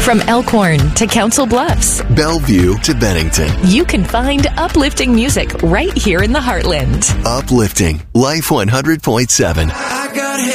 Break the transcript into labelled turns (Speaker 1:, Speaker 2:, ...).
Speaker 1: From Elkhorn to Council Bluffs,
Speaker 2: Bellevue to Bennington.
Speaker 1: you can find uplifting music right here in the Heartland.
Speaker 2: Uplifting. Life 100.7.